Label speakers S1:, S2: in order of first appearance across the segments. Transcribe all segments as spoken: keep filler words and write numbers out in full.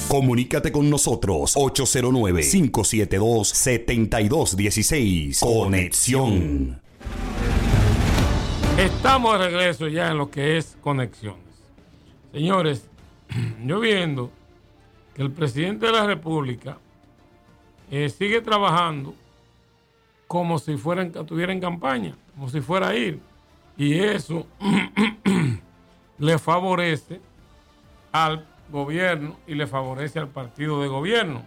S1: Comunícate con nosotros ocho cero nueve, cinco siete dos, siete dos uno seis. Conexión.
S2: Estamos de regreso ya en lo que es Conexiones. Señores, yo viendo que el presidente de la República eh, sigue trabajando como si fuera, estuviera en campaña, como si fuera a ir. Y eso le favorece al gobierno y le favorece al partido de gobierno.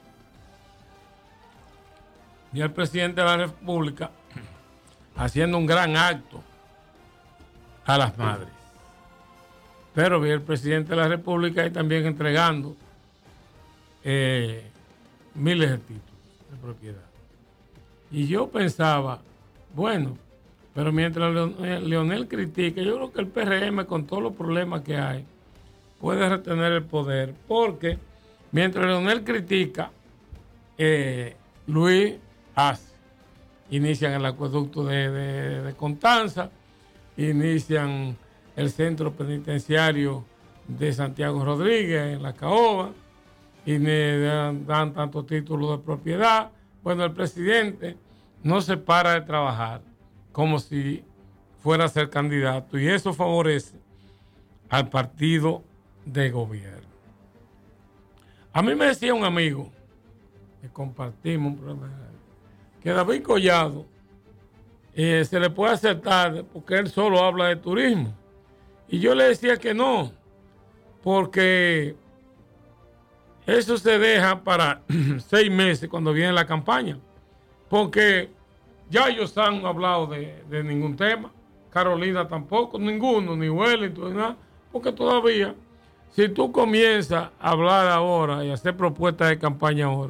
S2: Y el presidente de la República haciendo un gran acto a las madres. Pero vi el presidente de la República y también entregando eh, miles de títulos de propiedad. Y yo pensaba, bueno, pero mientras Leonel, Leonel critica, yo creo que el P R M, con todos los problemas que hay, puede retener el poder, porque mientras Leonel critica, eh, Luis hace. Inician el acueducto de, de, de Constanza, inician el centro penitenciario de Santiago Rodríguez en La Caoba, y me dan, dan tantos títulos de propiedad. Bueno, el presidente no se para de trabajar como si fuera a ser candidato, y eso favorece al partido de gobierno. A mí me decía un amigo que compartimos un problema, que David Collado eh, se le puede aceptar porque él solo habla de turismo. Y yo le decía que no, porque eso se deja para seis meses cuando viene la campaña. Porque ya ellos han hablado de, de ningún tema. Carolina tampoco, ninguno, ni Wellington, ni nada. Porque todavía, si tú comienzas a hablar ahora y a hacer propuestas de campaña ahora,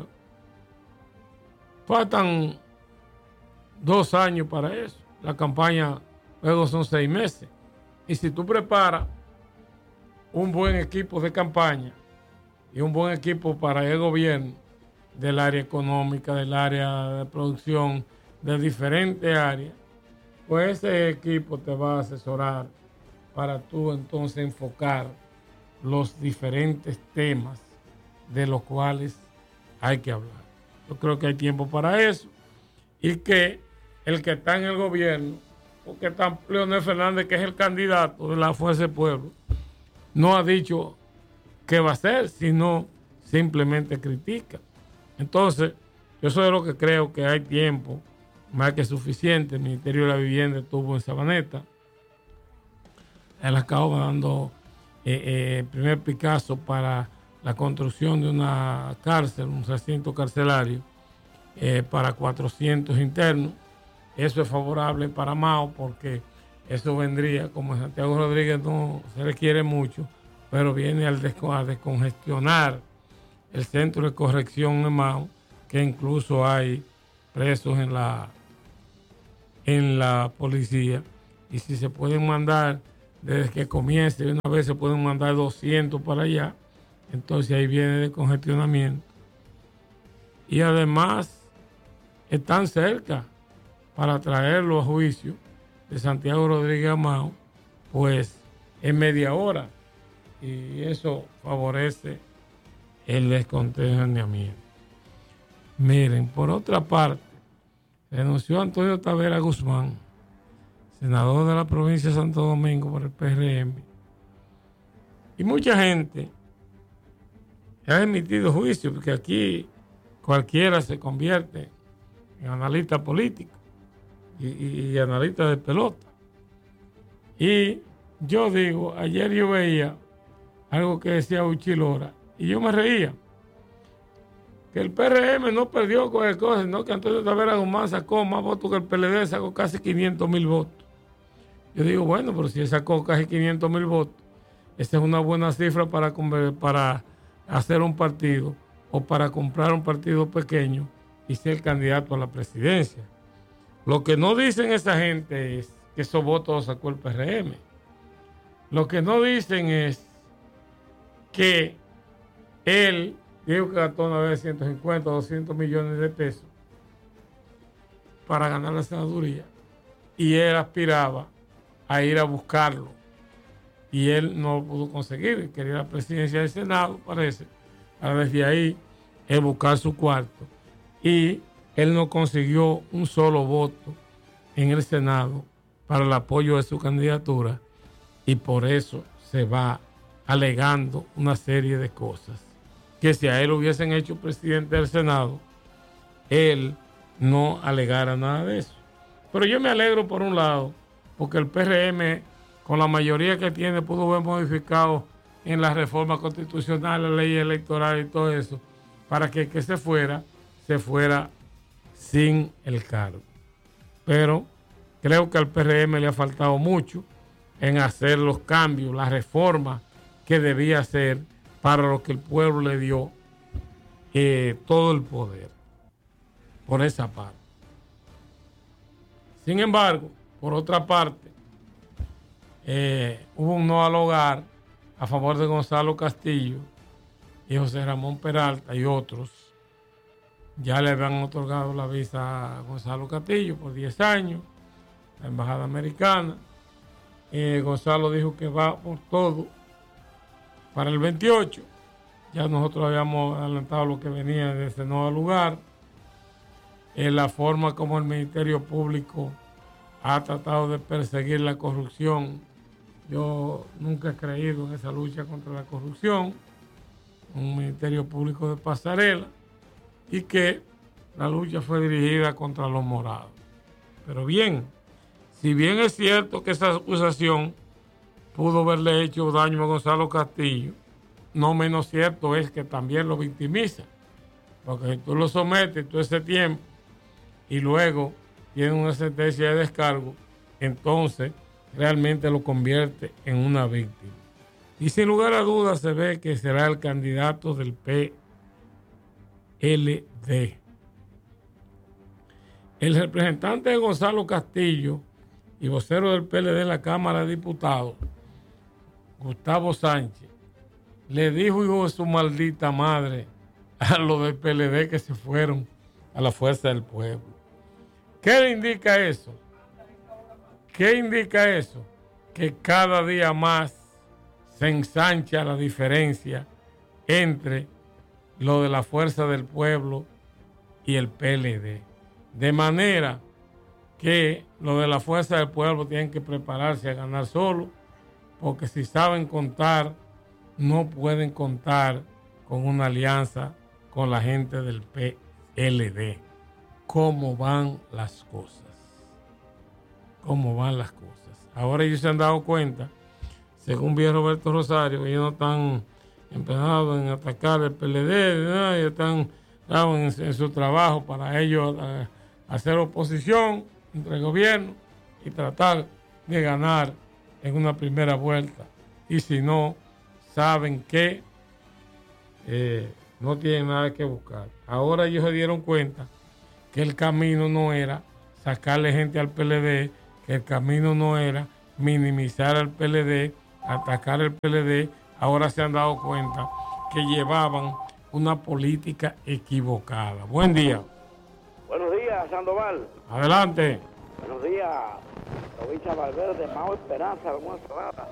S2: faltan dos años para eso. La campaña luego son seis meses. Y si tú preparas un buen equipo de campaña y un buen equipo para el gobierno, del área económica, del área de producción, de diferentes áreas, pues ese equipo te va a asesorar para tú entonces enfocar los diferentes temas de los cuales hay que hablar. Yo creo que hay tiempo para eso, y que el que está en el gobierno, porque está Leonel Fernández, que es el candidato de la Fuerza del Pueblo, no ha dicho qué va a hacer, sino simplemente critica. Entonces, yo soy de lo que creo que hay tiempo más que suficiente. El Ministerio de la Vivienda estuvo en Sabaneta, en La Caoba, dando eh, eh, el primer Picasso para la construcción de una cárcel, un recinto carcelario eh, para cuatrocientos internos. Eso es favorable para Mao, porque eso vendría, como en Santiago Rodríguez no se requiere mucho, pero viene al desco- a descongestionar el centro de corrección en Mao, que incluso hay presos en la, en la policía. Y si se pueden mandar, desde que comience, de una vez se pueden mandar doscientos para allá, entonces ahí viene el congestionamiento. Y además están cerca para traerlo a juicio de Santiago Rodríguez a Mao, pues en media hora, y eso favorece el descongestionamiento. Miren, por otra parte, renunció Antonio Tavera Guzmán, senador de la provincia de Santo Domingo por el P R M, y mucha gente ha emitido juicio, porque aquí cualquiera se convierte en analista político y, y, y analista de pelota. Y yo digo, ayer yo veía algo que decía Uchilora y yo me reía, que el P R M no perdió cualquier cosa, sino que Antonio Tavera Guzmán sacó más votos que el P L D, sacó casi quinientos mil votos. Yo digo, bueno, pero si él sacó casi quinientos mil votos, esa es una buena cifra para, para hacer un partido o para comprar un partido pequeño y ser candidato a la presidencia. Lo que no dicen esa gente es que esos votos los sacó el P R M. Lo que no dicen es que él dijo que gastó una vez ciento cincuenta, doscientos millones de pesos para ganar la senaduría, y él aspiraba a ir a buscarlo y él no lo pudo conseguir. Quería la presidencia del Senado, parece, para desde ahí él buscar su cuarto. Y él no consiguió un solo voto en el Senado para el apoyo de su candidatura y por eso se va alegando una serie de cosas que si a él hubiesen hecho presidente del Senado, él no alegara nada de eso. Pero yo me alegro por un lado, porque el P R M, con la mayoría que tiene, pudo haber modificado en la reforma constitucional, la ley electoral y todo eso, para que el que se fuera, se fuera sin el cargo. Pero creo que al P R M le ha faltado mucho en hacer los cambios, las reformas que debía hacer para lo que el pueblo le dio eh, todo el poder. Por esa parte. Sin embargo, por otra parte, eh, hubo un no al hogar a favor de Gonzalo Castillo y José Ramón Peralta y otros. Ya le habían otorgado la visa a Gonzalo Castillo por diez años, la embajada americana. Eh, Gonzalo dijo que va por todo para el veintiocho. Ya nosotros habíamos adelantado lo que venía de ese no al lugar. En la forma como el Ministerio Público ha tratado de perseguir la corrupción. Yo nunca he creído en esa lucha contra la corrupción. Un Ministerio Público de pasarela y que la lucha fue dirigida contra los morados. Pero bien, si bien es cierto que esa acusación pudo haberle hecho daño a Gonzalo Castillo, no menos cierto es que también lo victimiza. Porque si tú lo sometes todo ese tiempo y luego tiene una sentencia de descargo, entonces realmente lo convierte en una víctima. Y sin lugar a dudas se ve que será el candidato del P L D. El representante de Gonzalo Castillo y vocero del P L D en la Cámara de Diputados, Gustavo Sánchez, le dijo, hijo de su maldita madre, a los del P L D que se fueron a la Fuerza del Pueblo. ¿Qué le indica eso? ¿Qué indica eso? Que cada día más se ensancha la diferencia entre lo de la Fuerza del Pueblo y el P L D. De manera que lo de la Fuerza del Pueblo tienen que prepararse a ganar solo, porque si saben contar, no pueden contar con una alianza con la gente del P L D. ¿Cómo van las cosas? ¿Cómo van las cosas? Ahora ellos se han dado cuenta, según vio Roberto Rosario, que ellos no están empeñados en atacar el P L D, ¿no? Ellos están en, en su trabajo para ellos a, hacer oposición entre el gobierno y tratar de ganar en una primera vuelta. Y si no, saben que eh, no tienen nada que buscar. Ahora ellos se dieron cuenta que el camino no era sacarle gente al P L D, que el camino no era minimizar al P L D, atacar al P L D. Ahora se han dado cuenta que llevaban una política equivocada. Buen día.
S3: Buenos días, Sandoval.
S2: Adelante.
S3: Buenos días, provincia de Valverde, Mao Esperanza, alguna salada.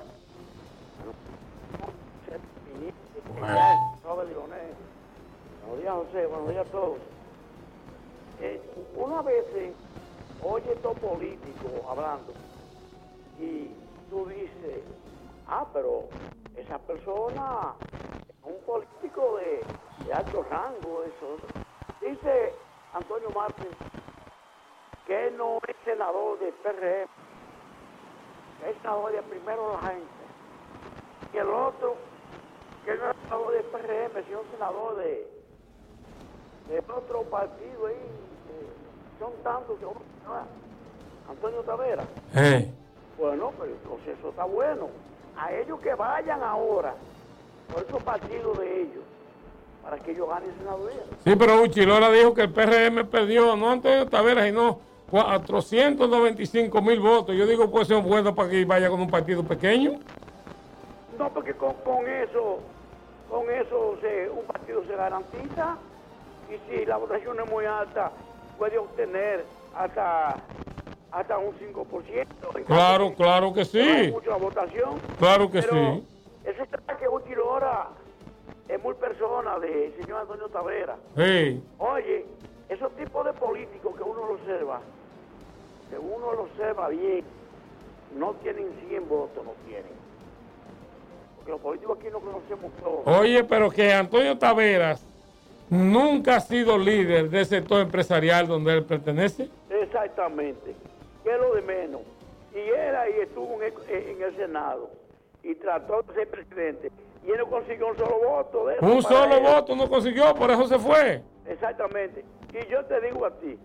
S3: Buenos días, José, buenos días a todos. Eh, una vez eh, oye estos políticos hablando y tú dices, ah, pero esa persona es un político de, de alto rango, eso. Dice Antonio Martín que él no es senador del P R M, que es senador de Primero la Gente, y el otro, que no es senador del P R M, sino senador de, de otro partido ahí, eh, son tantos que Antonio Tavera.
S2: Hey.
S3: Bueno, pero entonces eso está bueno. A ellos que vayan ahora por esos partidos de ellos, para que ellos ganen senaduría.
S2: Sí, pero Uchilora dijo que el P R M perdió, no Antonio Tavera, sino cuatrocientos noventa y cinco mil votos. Yo digo, pues son buenos para que vaya con un partido pequeño.
S3: No, porque con, con eso, con eso se, un partido se garantiza, y si la votación es muy alta, puede obtener hasta, hasta un cinco por ciento.
S2: Claro, claro que sí.
S3: No hay mucha votación.
S2: Claro que
S3: pero
S2: sí.
S3: Eso está que Uchilora es muy persona del señor Antonio Tavera.
S2: Sí.
S3: Oye, esos tipos de políticos que uno lo observa, que uno lo observa bien, no tienen cien votos, no tienen. Porque los políticos aquí no conocemos todos.
S2: Oye, pero que Antonio Taveras nunca ha sido líder del sector empresarial donde él pertenece.
S3: Exactamente. Que es lo de menos. Y él ahí estuvo en el, en el Senado y trató de ser presidente. Y él no consiguió un solo voto. De eso
S2: Un
S3: para
S2: solo
S3: él.
S2: voto no consiguió, por eso se fue.
S3: Exactamente. Y yo te digo a ti,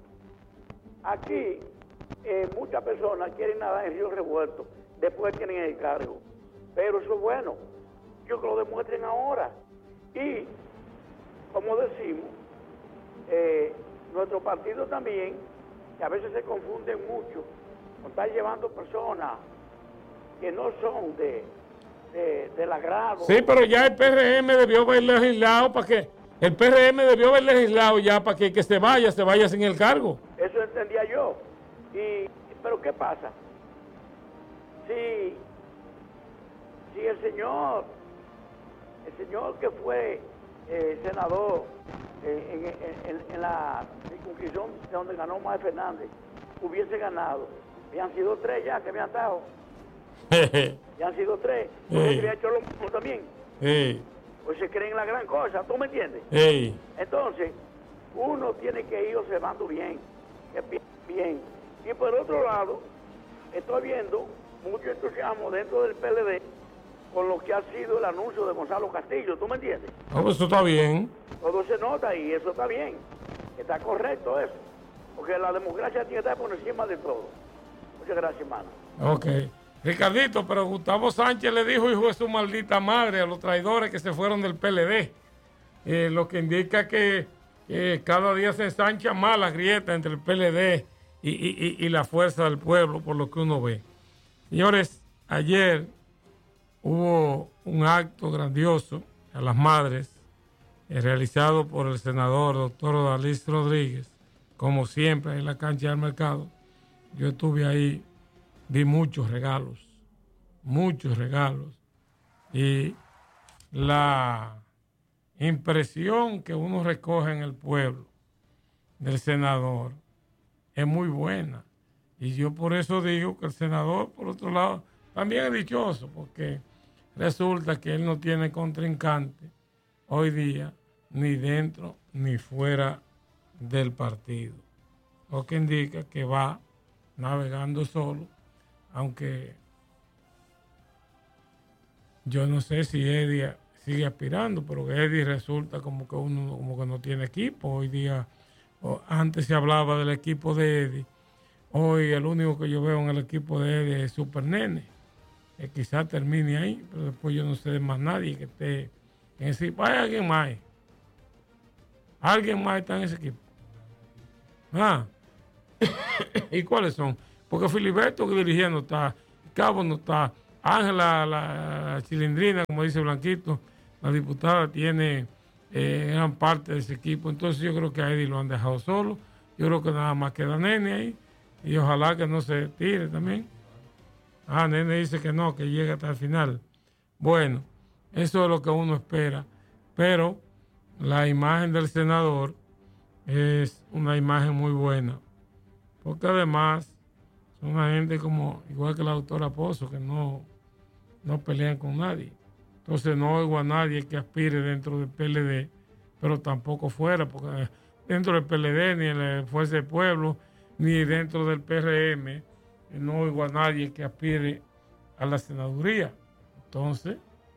S3: aquí eh, muchas personas quieren nadar en río revuelto, después tienen el cargo. Pero eso es bueno. Yo que lo demuestren ahora. Y, como decimos, eh, nuestro partido también, que a veces se confunden mucho, con estar llevando personas que no son de, de, del agrado.
S2: Sí, pero ya el P R M debió haber legislado para que, el P R M debió haber legislado ya para que el que se vaya, se vaya sin el cargo.
S3: Eso entendía yo. Y, pero ¿qué pasa? Si, si el señor, el señor que fue eh, senador eh, en, en, en la circunscripción de donde ganó Manuel Fernández, hubiese ganado, habían sido tres ya que habían dado. Ya han sido tres. Porque
S2: Sí.
S3: había hecho lo mismo también.
S2: Sí.
S3: Pues se creen la gran cosa, ¿tú me entiendes?
S2: Sí.
S3: Entonces, uno tiene que ir observando bien, que pi- bien. Y por otro lado, estoy viendo mucho entusiasmo dentro del P L D con lo que ha sido el anuncio de Gonzalo Castillo, ¿tú me entiendes?
S2: No, pues eso está bien.
S3: Todo se nota y eso está bien, está correcto eso, porque la democracia tiene que estar por encima de todo. Muchas gracias, hermano.
S2: Ok. Ricardito, pero Gustavo Sánchez le dijo hijo de su maldita madre a los traidores que se fueron del P L D. Eh, lo que indica que eh, cada día se ensancha más la grieta entre el P L D y, y, y, y la fuerza del pueblo, por lo que uno ve. Señores, ayer hubo un acto grandioso a las madres eh, realizado por el senador doctor Odalys Rodríguez, como siempre en la cancha del mercado. Yo estuve ahí, vi muchos regalos, muchos regalos. Y la impresión que uno recoge en el pueblo del senador es muy buena. Y yo por eso digo que el senador, por otro lado, también es dichoso, porque resulta que él no tiene contrincante hoy día, ni dentro ni fuera del partido. Lo que indica que va navegando solo, aunque yo no sé si Eddie sigue aspirando, pero Eddie resulta como que uno como que no tiene equipo. Hoy día, o antes se hablaba del equipo de Eddie, hoy el único que yo veo en el equipo de Eddie es Super Nene, que quizás termine ahí, pero después yo no sé de más nadie que esté en ese equipo. ¿Hay alguien más? ¿Alguien más está en ese equipo? Ah. ¿Y cuáles son? Porque Filiberto que dirigiendo está, Cabo no está, Ángela, la, la Chilindrina, como dice Blanquito, la diputada tiene eh, gran parte de ese equipo. Entonces yo creo que a Eddie lo han dejado solo. Yo creo que nada más queda Nene ahí. Y ojalá que no se tire también. Ah, Nene dice que no, que llega hasta el final. Bueno, eso es lo que uno espera. Pero la imagen del senador es una imagen muy buena. Porque además son una gente como, igual que la doctora Pozo, que no, no pelean con nadie. Entonces no oigo a nadie que aspire dentro del P L D, pero tampoco fuera, porque dentro del P L D, ni en la Fuerza del Pueblo, ni dentro del P R M, no oigo a nadie que aspire a la senaduría. Entonces,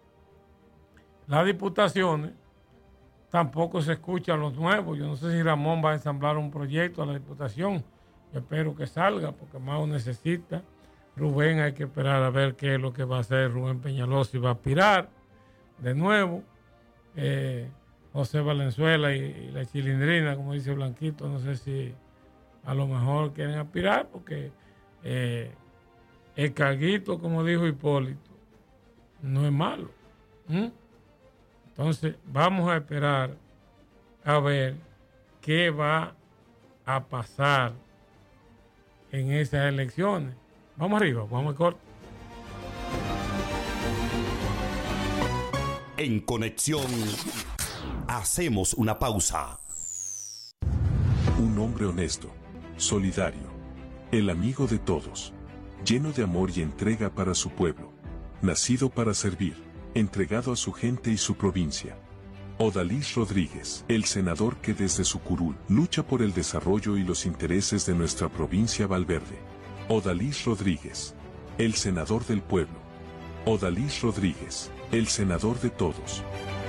S2: las diputaciones tampoco se escuchan los nuevos. Yo no sé si Ramón va a ensamblar un proyecto a la diputación. Yo espero que salga, porque Mao necesita. Rubén, hay que esperar a ver qué es lo que va a hacer Rubén Peñalosa, si va a aspirar de nuevo. Eh, José Valenzuela y, y la Chilindrina, como dice Blanquito, no sé si a lo mejor quieren aspirar, porque eh, el carguito, como dijo Hipólito, no es malo. ¿Mm? Entonces, vamos a esperar a ver qué va a pasar en esas elecciones. Vamos arriba, vamos a cortar.
S1: En Conexión, hacemos una pausa.
S4: Un hombre honesto, solidario, el amigo de todos, lleno de amor y entrega para su pueblo, nacido para servir, entregado a su gente y su provincia. Odalis Rodríguez, el senador que desde su curul lucha por el desarrollo y los intereses de nuestra provincia Valverde. Odalis Rodríguez, el senador del pueblo. Odalis Rodríguez, el senador de todos.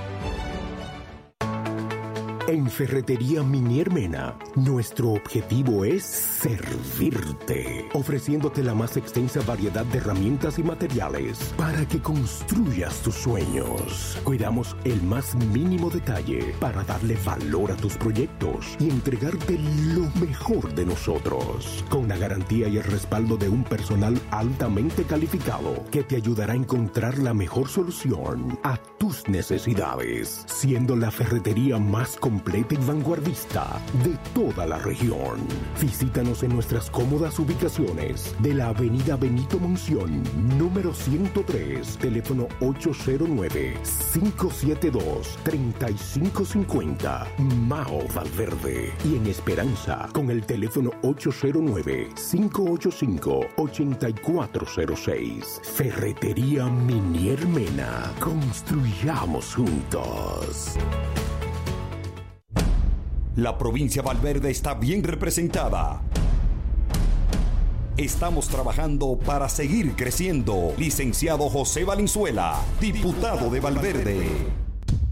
S5: En Ferretería Minier Mena, nuestro objetivo es servirte, ofreciéndote la más extensa variedad de herramientas y materiales para que construyas tus sueños. Cuidamos el más mínimo detalle para darle valor a tus proyectos y entregarte lo mejor de nosotros, con la garantía y el respaldo de un personal altamente calificado que te ayudará a encontrar la mejor solución a tus necesidades, siendo la ferretería más completa completa y vanguardista de toda la región. Visítanos en nuestras cómodas ubicaciones de la avenida Benito Monción, número ciento tres, teléfono ocho cero nueve, cinco siete dos, tres cinco cinco cero, Mao Valverde. Y en Esperanza, con el teléfono ocho cero nueve, cinco ocho cinco, ocho cuatro cero seis. Ferretería Minier Mena. Construyamos juntos.
S1: La provincia Valverde está bien representada. Estamos trabajando para seguir creciendo. Licenciado José Valenzuela, diputado de Valverde.